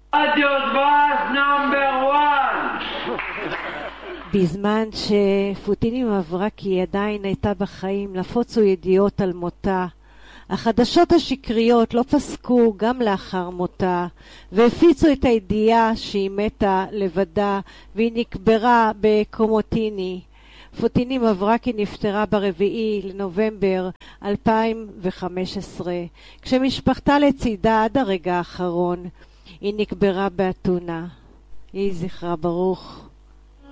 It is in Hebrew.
רדיו דבש נאמבר 1. בזמן שפוטיני מברקי עדיין הייתה בחיים, נפוצו ידיעות על מותה. החדשות השקריות לא פסקו גם לאחר מותה, והפיצו את הידיעה שהיא מתה לבדה והיא נקברה בקומוטיני. פוטיני מברקי נפטרה ב4 לנובמבר 2015, כשמשפחתה לצידה עד הרגע האחרון. היא נקברה באתונה. יהי זכרה ברוך.